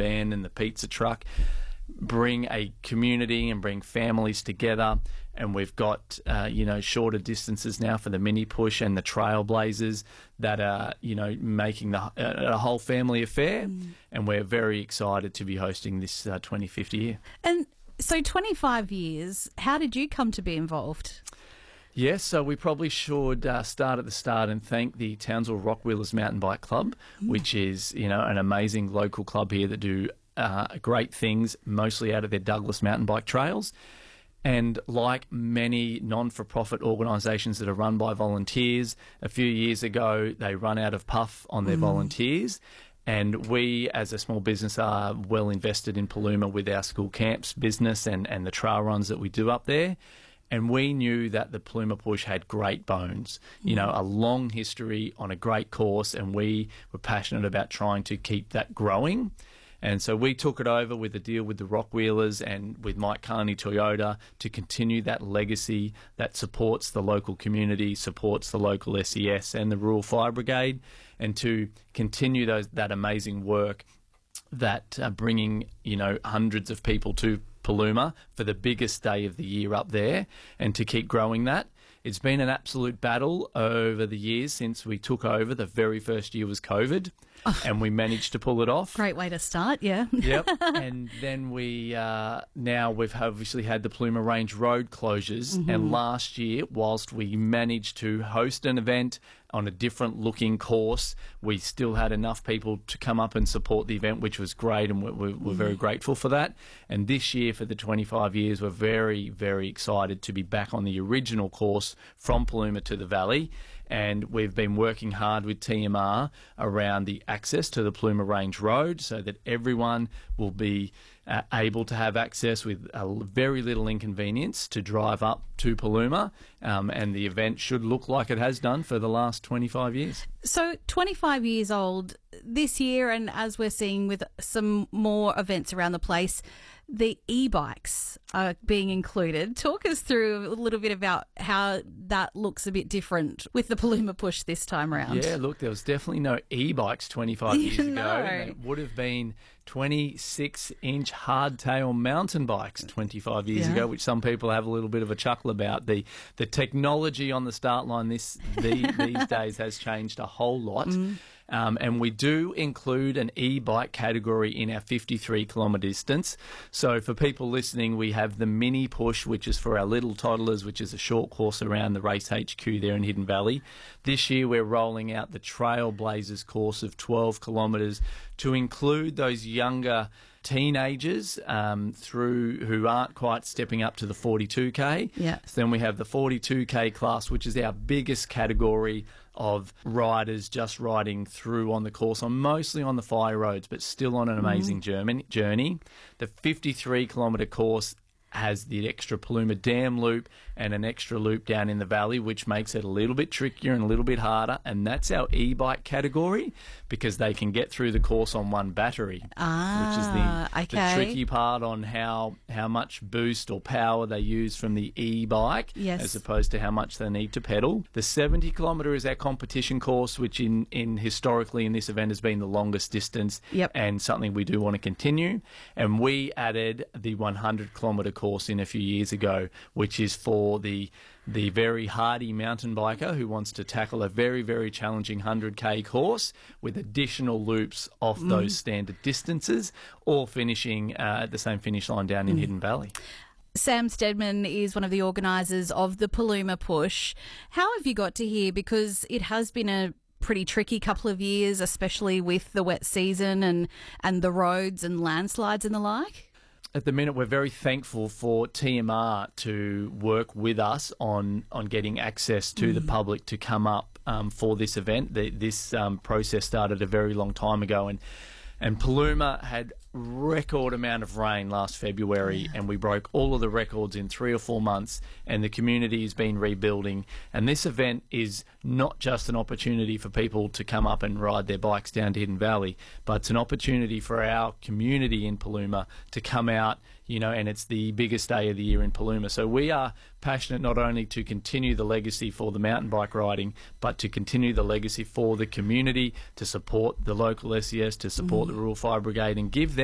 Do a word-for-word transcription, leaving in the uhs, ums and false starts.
band and the pizza truck bring a community and bring families together. And we've got, uh, you know, shorter distances now for the mini push and the Trailblazers that are, you know, making the, a, a whole family affair. Mm. And we're very excited to be hosting this uh, twenty-fifth year. And so twenty-five years, how did you come to be involved? Yes, so we probably should uh, start at the start and thank the Townsville Rockwheelers Mountain Bike Club, mm. which is, you know, an amazing local club here that do uh, great things, mostly out of their Douglas mountain bike trails. And like many non-for-profit organisations that are run by volunteers, a few years ago they run out of puff on their mm. volunteers. And we, as a small business, are well invested in Paluma with our school camps business and, and the trail runs that we do up there. And we knew that the Paluma Push had great bones, you know, a long history on a great course, and we were passionate about trying to keep that growing. And so we took it over with a deal with the Rockwheelers and with Mike Carney Toyota to continue that legacy that supports the local community, supports the local S E S and the Rural Fire Brigade, and to continue those that amazing work that uh, bringing, you know, hundreds of people to Paluma for the biggest day of the year up there, and to keep growing that. It's been an absolute battle over the years since we took over. The very first year was COVID, oh, and we managed to pull it off. Great way to start, yeah. Yep. And then we uh, now we've obviously had the Paluma Range Road closures, mm-hmm. and last year, whilst we managed to host an event on a different looking course, we still had enough people to come up and support the event, which was great, and we're, we're mm-hmm. very grateful for that. And this year, for the twenty-five years, we're very, very excited to be back on the original course from Paluma to the Valley. And we've been working hard with T M R around the access to the Paluma Range Road so that everyone will be uh, able to have access with a very little inconvenience to drive up to Paluma. Um, and the event should look like it has done for the last twenty-five years. So twenty-five years old this year, and as we're seeing with some more events around the place, the e-bikes are being included. Talk us through a little bit about how that looks a bit different with the Paluma Push this time around. Yeah, look, there was definitely no e-bikes twenty-five years no. ago. It would have been twenty-six inch hardtail mountain bikes twenty-five years yeah. ago, which some people have a little bit of a chuckle about. The the technology on the start line this the, these days has changed a whole lot. Mm. Um, and we do include an e-bike category in our fifty-three kilometre distance. So for people listening, we have the mini push, which is for our little toddlers, which is a short course around the race H Q there in Hidden Valley. This year we're rolling out the Trailblazers course of twelve kilometres to include those younger teenagers um, through who aren't quite stepping up to the forty-two K. Yeah. So then we have the forty-two K class, which is our biggest category of riders just riding through on the course, on mostly on the fire roads, but still on an amazing mm-hmm. journey. The fifty-three kilometre course has the extra Paluma Dam loop and an extra loop down in the valley, which makes it a little bit trickier and a little bit harder. And that's our e-bike category because they can get through the course on one battery, ah, which is the, okay. the tricky part on how, how much boost or power they use from the e-bike yes. as opposed to how much they need to pedal. The seventy kilometre is our competition course, which in, in historically in this event has been the longest distance yep. and something we do want to continue. And we added the one hundred kilometre course in a few years ago, which is for the the very hardy mountain biker who wants to tackle a very, very challenging one hundred K course with additional loops off mm. those standard distances, or finishing uh, at the same finish line down in mm. Hidden Valley. Sam Stedman is one of the organisers of the Paluma Push. How have you got to here? Because it has been a pretty tricky couple of years, especially with the wet season and, and the roads and landslides and the like. At the minute, we're very thankful for T M R to work with us on, on getting access to mm. the public to come up um, for this event. The, this um, process started a very long time ago, and and Paluma had record amount of rain last February, yeah. and we broke all of the records in three or four months, and the community has been rebuilding. And this event is not just an opportunity for people to come up and ride their bikes down to Hidden Valley, but it's an opportunity for our community in Paluma to come out, you know, and it's the biggest day of the year in Paluma. So we are passionate not only to continue the legacy for the mountain bike riding, but to continue the legacy for the community, to support the local S E S, to support mm. the Rural Fire Brigade, and give them